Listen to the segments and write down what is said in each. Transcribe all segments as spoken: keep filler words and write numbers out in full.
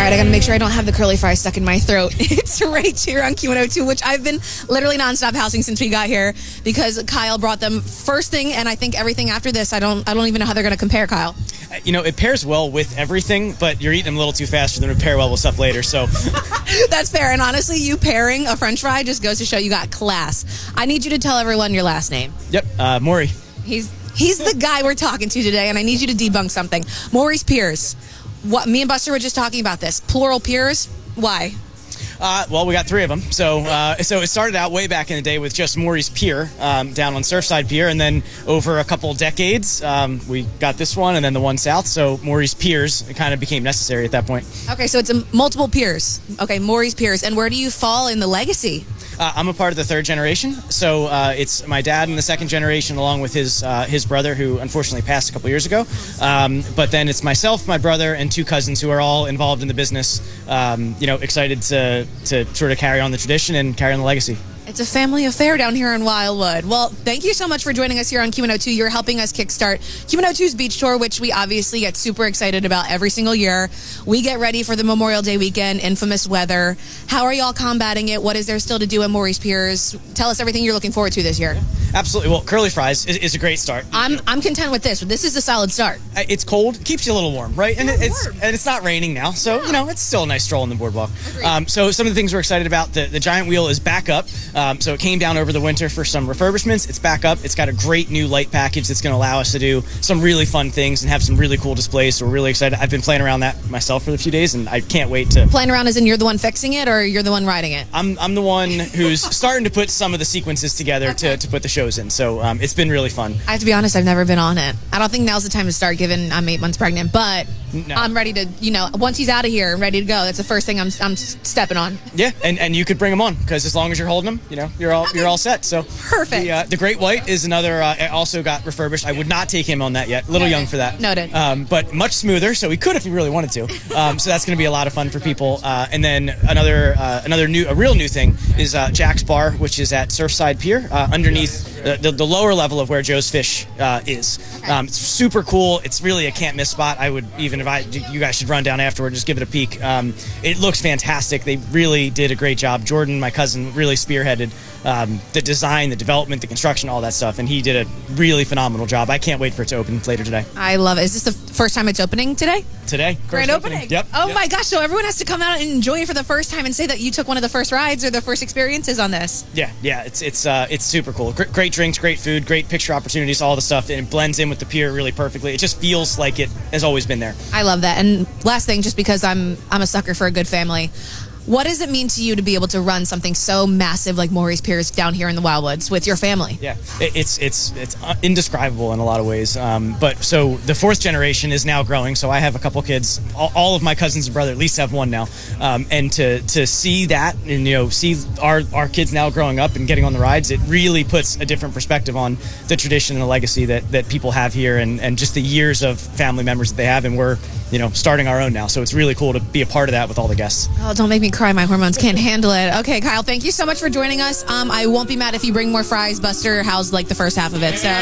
right, I gotta make sure I don't have the curly fry stuck in my throat. It's Rach here on Q one oh two, which I've been literally nonstop housing since we got here because Kyle brought them first thing, and I think everything after this, I don't I don't even know how they're gonna compare, Kyle. You know, it pairs well with everything, but you're eating them a little too fast for them to pair well with stuff later, so. That's fair, and honestly, you pairing a french fry just goes to show you got class. I need you to tell everyone your last name. Yep, uh, Maury. He's he's the guy we're talking to today, and I need you to debunk something. Maurice Piers. What, me and Buster were just talking about this. Plural Piers? Why? Uh, well, we got three of them. So uh, so it started out way back in the day with just Maurice Pier um, down on Surfside Pier. And then over a couple decades, um, we got this one and then the one south. So Maurice Piers, it kind of became necessary at that point. Okay, so it's a multiple Piers. Okay, Maurice Piers. And where do you fall in the legacy? Uh, I'm a part of the third generation, so uh, it's my dad in the second generation, along with his uh, his brother, who unfortunately passed a couple years ago. Um, but then it's myself, my brother, and two cousins who are all involved in the business. Um, you know, excited to to sort of carry on the tradition and carry on the legacy. It's a family affair down here in Wildwood. Well, thank you so much for joining us here on Q one oh two. You're helping us kickstart Q one oh two's Beach Tour, which we obviously get super excited about every single year. We get ready for the Memorial Day weekend, infamous weather. How are y'all combating it? What is there still to do at Maurice Piers? Tell us everything you're looking forward to this year. Absolutely. Well, curly fries is, is a great start. I'm I'm content with this. This is a solid start. It's cold, keeps you a little warm, right? And Yeah, it's warm. and it's not raining now, so you know it's still a nice stroll on the boardwalk. Um, so some of the things we're excited about: the, the giant wheel is back up. Um, so it came down over the winter for some refurbishments. It's back up. It's got a great new light package that's going to allow us to do some really fun things and have some really cool displays. So we're really excited. I've been playing around that myself for a few days, and I can't wait to. Playing around as in you're the one fixing it, or you're the one riding it? I'm I'm the one who's starting to put some of the sequences together to, to put the shows in. So um, it's been really fun. I have to be honest, I've never been on it. I don't think now's the time to start, given I'm eight months pregnant, but No. I'm ready to, you know, once he's out of here and ready to go, that's the first thing I'm I'm stepping on. Yeah, and, and you could bring them on because as long as you're holding them, you know, you're all you're all set. So Perfect. The, uh, the Great White is another. Uh, it also got refurbished. I would not take him on that yet. A little young for that. Noted. Um, but much smoother, so he could if he really wanted to. Um, so that's going to be a lot of fun for people. Uh, and then another uh, another new, a real new thing is uh, Jack's Bar, which is at Surfside Pier, uh, underneath uh, the, the lower level of where Joe's Fish uh, is. Um, it's super cool. It's really a can't miss spot. I would even invite you guys should run down afterward, just give it a peek. Um, it looks fantastic. They really did a great job. Jordan, my cousin, really spearheaded um, the design, the development, the construction, all that stuff, and he did a really phenomenal job. I can't wait for it to open later today. I love it. Is this the first time it's opening today? Today, Grand first opening. Yep. Oh yep. my gosh! So everyone has to come out and enjoy it for the first time and say that you took one of the first rides or the first experiences on this. Yeah, yeah. It's it's uh, it's super cool. Great, great drinks, great food, great picture opportunities, all the stuff, and it blends in with the pier really perfectly. It just feels like it has always been there. I love that. And last thing, just because I'm I'm a sucker for a good family. What does it mean to you to be able to run something so massive like Maurice Piers down here in the Wildwoods with your family? Yeah, it, it's it's it's indescribable in a lot of ways. Um, but so the fourth generation is now growing. So I have a couple kids. All, all of my cousins and brother at least have one now. Um, and to to see that and you know see our our kids now growing up and getting on the rides, it really puts a different perspective on the tradition and the legacy that that people have here and and just the years of family members that they have. And we're you know starting our own now. So it's really cool to be a part of that with all the guests. Oh, don't make me cry. My hormones can't handle it. Okay, Kyle, thank you so much for joining us. Um, I won't be mad if you bring more fries. Buster housed like the first half of it. So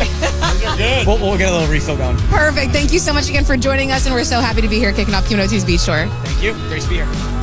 Good. We'll, we'll get a little refill going. perfect. Thank you so much again for joining us, and we're so happy to be here kicking off Q one oh two's Beach Tour. Thank you. Great to be here.